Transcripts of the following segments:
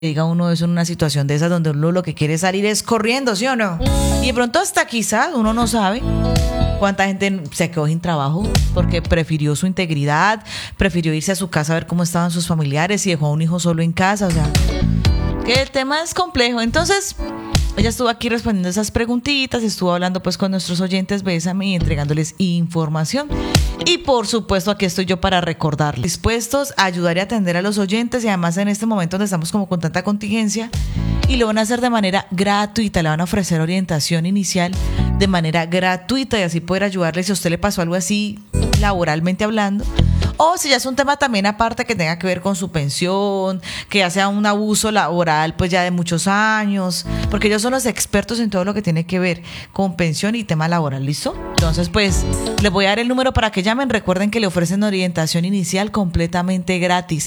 diga uno eso en una situación de esas donde uno lo que quiere salir es corriendo, ¿sí o no? Y de pronto hasta quizás uno no sabe cuánta gente se quedó sin trabajo porque prefirió su integridad, prefirió irse a su casa a ver cómo estaban sus familiares y dejó a un hijo solo en casa, o sea, que el tema es complejo. Entonces, ella estuvo aquí respondiendo esas preguntitas, estuvo hablando pues con nuestros oyentes, Bésame, y entregándoles información. Y por supuesto aquí estoy yo para recordarles, dispuestos a ayudar y atender a los oyentes, y además en este momento donde estamos como con tanta contingencia, y lo van a hacer de manera gratuita, le van a ofrecer orientación inicial de manera gratuita y así poder ayudarle si a usted le pasó algo así laboralmente hablando, o si ya es un tema también aparte que tenga que ver con su pensión, que ya sea un abuso laboral pues ya de muchos años, porque ellos son los expertos en todo lo que tiene que ver con pensión y tema laboral, ¿listo? Entonces pues les voy a dar el número para que llamen. Recuerden que le ofrecen orientación inicial completamente gratis.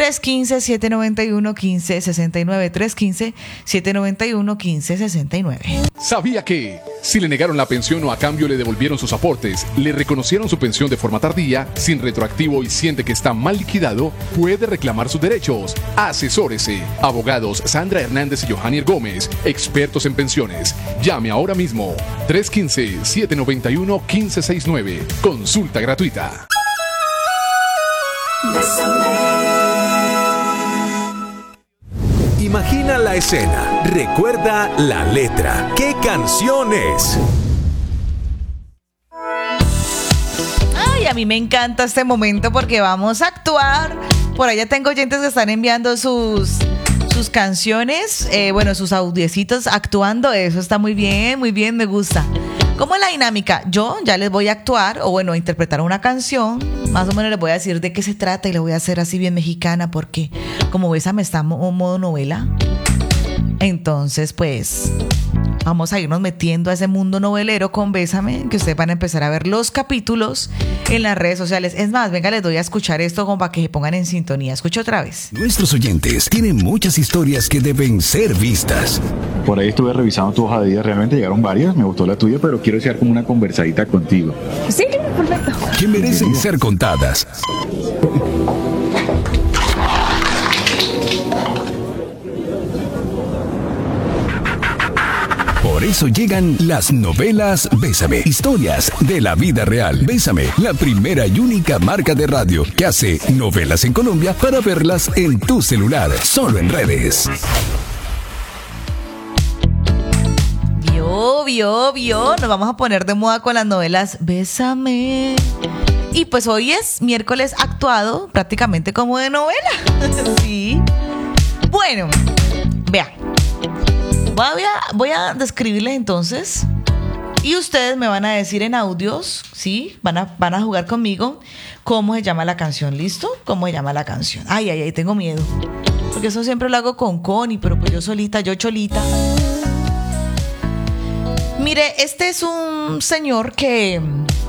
315-791-1569, 315-791-1569. ¿Sabía que si le negaron la pensión o a cambio le devolvieron sus aportes, le reconocieron su pensión de forma tardía, sin retroactivo y siente que está mal liquidado, puede reclamar sus derechos? Asesórese. Abogados Sandra Hernández y Johannier Gómez, expertos en pensiones. Llame ahora mismo. 315-791-1569. Consulta gratuita. Imagina la escena. Recuerda la letra. ¿Qué canción es? Ay, a mí me encanta este momento porque vamos a actuar. Por allá tengo oyentes que están enviando sus canciones, sus audiecitos actuando. Eso está muy bien, me gusta. ¿Cómo es la dinámica? Yo ya les voy a actuar a interpretar una canción. Más o menos les voy a decir de qué se trata y le voy a hacer así bien mexicana porque como Bésame está en modo novela. Entonces pues vamos a irnos metiendo a ese mundo novelero con Bésame, que ustedes van a empezar a ver los capítulos en las redes sociales. Es más, venga, les doy a escuchar esto como para que se pongan en sintonía. Escucho otra vez. Nuestros oyentes tienen muchas historias que deben ser vistas. Por ahí estuve revisando tu hoja de vida, realmente llegaron varias, me gustó la tuya, pero quiero desear como una conversadita contigo. Sí, perfecto. Que merecen ser contadas. Por eso llegan las novelas Bésame, historias de la vida real. Bésame, la primera y única marca de radio que hace novelas en Colombia para verlas en tu celular, solo en redes. Vio, nos vamos a poner de moda con las novelas Bésame. Y pues hoy es miércoles actuado prácticamente como de novela. Sí. Bueno, vea. Voy a describirles entonces y ustedes me van a decir en audios, ¿sí? Van a jugar conmigo cómo se llama la canción, ¿listo? ¿Cómo se llama la canción? Ay, tengo miedo. Porque eso siempre lo hago con Connie, pero pues yo cholita. Mire, este es un señor que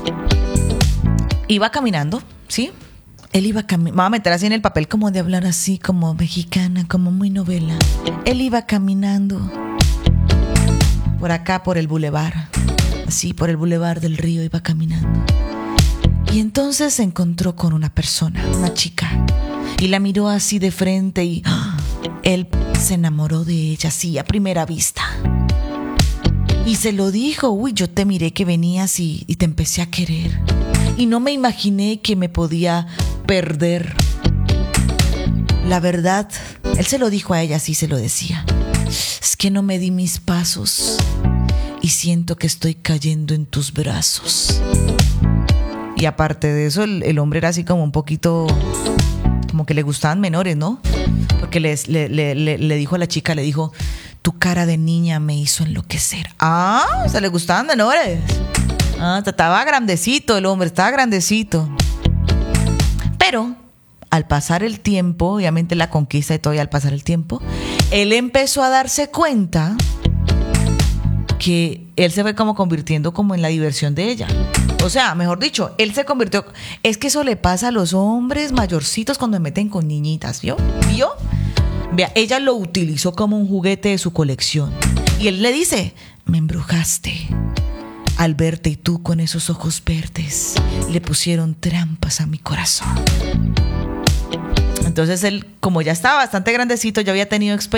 iba caminando, ¿sí? Él iba caminando, me voy a meter así en el papel como de hablar así, como mexicana, como muy novela. Él iba caminando por acá, por el bulevar, así, por el bulevar del río iba caminando. Y entonces se encontró con una persona, una chica, y la miró así de frente y él se enamoró de ella, así, a primera vista. Y se lo dijo, yo te miré que venías y te empecé a querer. Y no me imaginé que me podía perder. La verdad, él se lo dijo a ella, así se lo decía. Es que no me di mis pasos y siento que estoy cayendo en tus brazos. Y aparte de eso, el hombre era así como un poquito, como que le gustaban menores, ¿no? Porque le dijo a la chica, le dijo, tu cara de niña me hizo enloquecer. O sea, le gustaban menores. Estaba grandecito el hombre, estaba grandecito. Pero al pasar el tiempo, obviamente la conquista y todo, y al pasar el tiempo, él empezó a darse cuenta que él se fue como convirtiendo como en la diversión de ella. O sea, mejor dicho, él se convirtió... Es que eso le pasa a los hombres mayorcitos cuando se meten con niñitas, ¿vio? Vea, ella lo utilizó como un juguete de su colección. Y él le dice, me embrujaste. Al verte y tú con esos ojos verdes, le pusieron trampas a mi corazón. Entonces él, como ya estaba bastante grandecito, ya había tenido experiencia